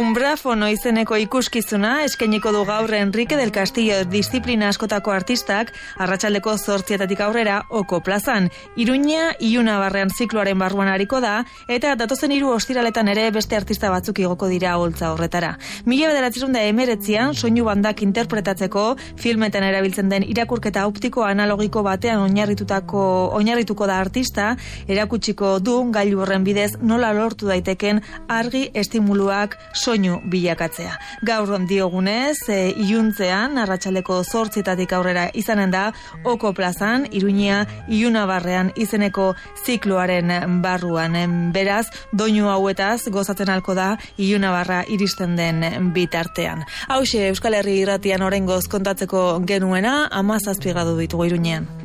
Umbrafono izeneko ikuskizuna eskainiko du gaur Enrique del Castillo disiplina askotako artistak arratsaldeko 8:00 aurrera Oko plazan. Iruña Ilunabarrean zikloaren barruan ariko da eta datozen 3 ostiraletan ere beste artista batzuk igoko dira holtza horretara. 1919an soinu bandak interpretatzeko filmetan erabiltzen den irakurketa optiko analogiko batean oinarrituko da artista, erakutsiko du gailu horren bidez nola lortu daiteken argi estimuluak soinu bilakatzea. Gaur diogunez, iluntzean, arratsaldeko 8:00 aurrera izanen da, Oko plazan, Iruña Ilunabarrean izeneko zikloaren barruan. Beraz, doinu hauetaz gozatzen halko da Ilunabarra iristen den bitartean. Hauxe, Euskal Herri Irratian oraingoz kontatzeko genuena, 17 gradu ditugu Iruñean.